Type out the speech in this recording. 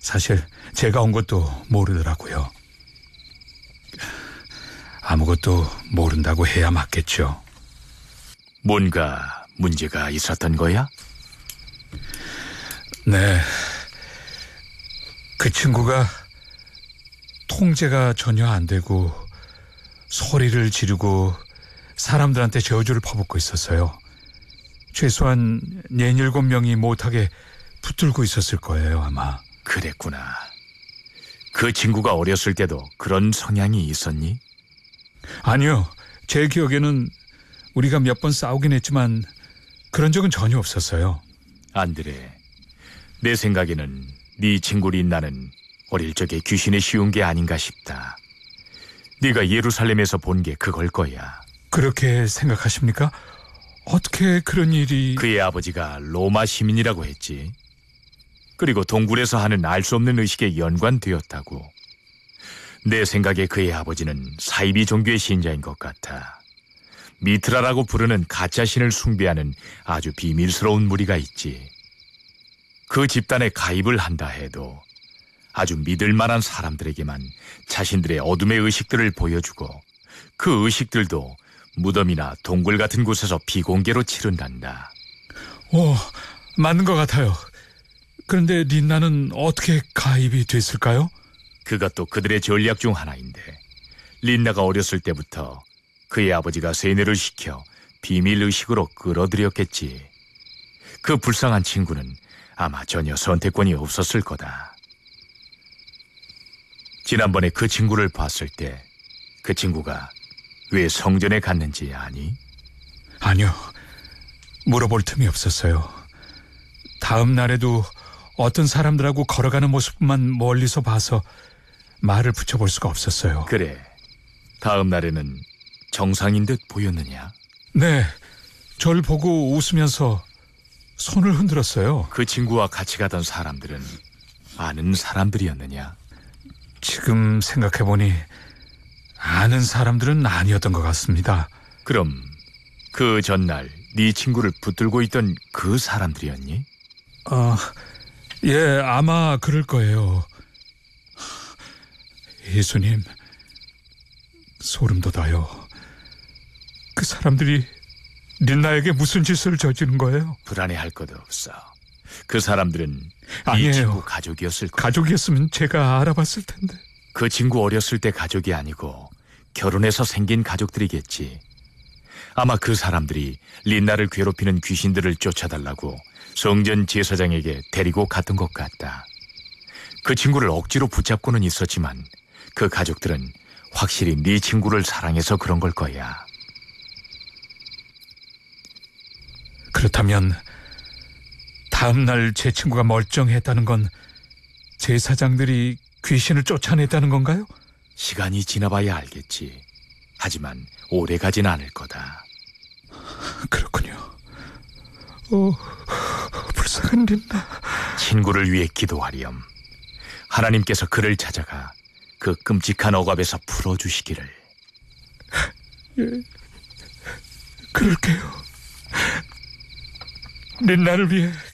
사실 제가 온 것도 모르더라고요. 아무것도 모른다고 해야 맞겠죠. 뭔가 문제가 있었던 거야? 네. 그 친구가 통제가 전혀 안 되고 소리를 지르고 사람들한테 저주를 퍼붓고 있었어요. 최소한 47명이 못하게 붙들고 있었을 거예요, 아마. 그랬구나. 그 친구가 어렸을 때도 그런 성향이 있었니? 아니요. 제 기억에는 우리가 몇 번 싸우긴 했지만 그런 적은 전혀 없었어요. 안드레, 내 생각에는 네 친구 린나는 어릴 적에 귀신에 씌운 게 아닌가 싶다. 네가 예루살렘에서 본 게 그걸 거야. 그렇게 생각하십니까? 어떻게 그런 일이... 그의 아버지가 로마 시민이라고 했지. 그리고 동굴에서 하는 알 수 없는 의식에 연관되었다고. 내 생각에 그의 아버지는 사이비 종교의 신자인 것 같아. 미트라라고 부르는 가짜 신을 숭배하는 아주 비밀스러운 무리가 있지. 그 집단에 가입을 한다 해도 아주 믿을 만한 사람들에게만 자신들의 어둠의 의식들을 보여주고 그 의식들도 무덤이나 동굴 같은 곳에서 비공개로 치른단다. 맞는 것 같아요. 그런데 린나는 어떻게 가입이 됐을까요? 그것도 그들의 전략 중 하나인데, 린나가 어렸을 때부터 그의 아버지가 세뇌를 시켜 비밀의식으로 끌어들였겠지. 그 불쌍한 친구는 아마 전혀 선택권이 없었을 거다. 지난번에 그 친구를 봤을 때 그 친구가 왜 성전에 갔는지 아니? 아니요. 물어볼 틈이 없었어요. 다음 날에도 어떤 사람들하고 걸어가는 모습만 멀리서 봐서 말을 붙여볼 수가 없었어요. 그래. 다음 날에는 정상인 듯 보였느냐? 네. 절 보고 웃으면서 손을 흔들었어요. 그 친구와 같이 가던 사람들은 아는 사람들이었느냐? 지금 생각해보니 아는 사람들은 아니었던 것 같습니다. 그럼 그 전날 네 친구를 붙들고 있던 그 사람들이었니? 예, 아마 그럴 거예요. 예수님, 소름 돋아요. 그 사람들이 린나에게 무슨 짓을 저지른 거예요? 불안해할 것도 없어. 그 사람들은 아니에요. 네 친구 가족이었을 거야. 가족이었으면 제가 알아봤을 텐데. 그 친구 어렸을 때 가족이 아니고 결혼해서 생긴 가족들이겠지. 아마 그 사람들이 린나를 괴롭히는 귀신들을 쫓아달라고 성전 제사장에게 데리고 갔던 것 같다. 그 친구를 억지로 붙잡고는 있었지만 그 가족들은 확실히 네 친구를 사랑해서 그런 걸 거야. 그렇다면 다음 날 제 친구가 멀쩡했다는 건 제사장들이 귀신을 쫓아냈다는 건가요? 시간이 지나봐야 알겠지. 하지만 오래 가진 않을 거다. 그렇군요. 불쌍한 린나. 친구를 위해 기도하렴. 하나님께서 그를 찾아가 그 끔찍한 억압에서 풀어주시기를. 예, 그럴게요. 린나를 위해